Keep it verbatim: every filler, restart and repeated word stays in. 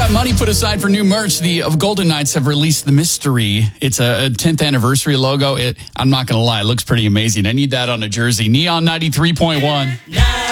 got money put aside for new merch. The uh, Golden Knights have released the Mystery. It's a tenth anniversary logo. It, I'm not going to lie, it looks pretty amazing. I need that on a jersey. Neon ninety-three point one.